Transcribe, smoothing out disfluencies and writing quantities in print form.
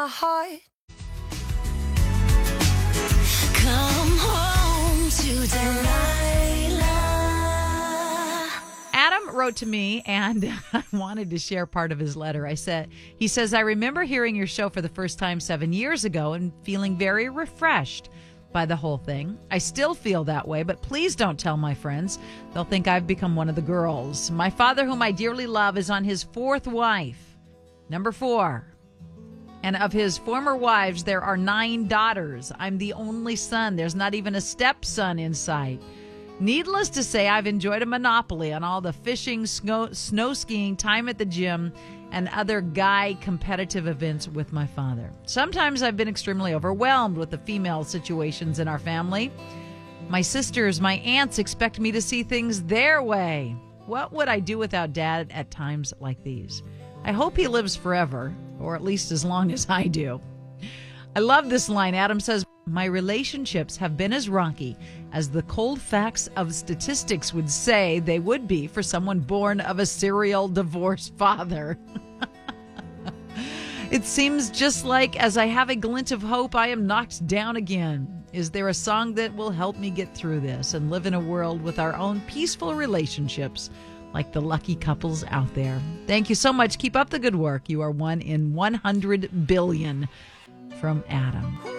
heart. Come home to Delilah. Adam wrote to me, and I wanted to share part of his letter. He says, I remember hearing your show for the first time 7 years ago and feeling very refreshed by the whole thing. I still feel that way, but please don't tell my friends. They'll think I've become one of the girls. My father, whom I dearly love, is on his fourth wife, number 4. And of his former wives, there are 9 daughters. I'm the only son. There's not even a stepson in sight. Needless to say, I've enjoyed a monopoly on all the fishing, snow skiing, time at the gym, and other guy competitive events with my father. Sometimes I've been extremely overwhelmed with the female situations in our family. My sisters, my aunts expect me to see things their way. What would I do without Dad at times like these? I hope he lives forever, or at least as long as I do. I love this line. Adam says, my relationships have been as rocky as the cold facts of statistics would say they would be for someone born of a serial divorced father. It seems just like as I have a glint of hope, I am knocked down again. Is there a song that will help me get through this and live in a world with our own peaceful relationships like the lucky couples out there? Thank you so much. Keep up the good work. You are one in 100 billion. From Adam.